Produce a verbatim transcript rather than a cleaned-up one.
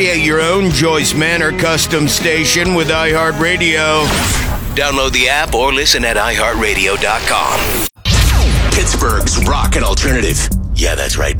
Create your own Joyce Manor custom station with iHeartRadio. Download the app or listen at i heart radio dot com. Pittsburgh's Rock and Alternative. Yeah, that's right.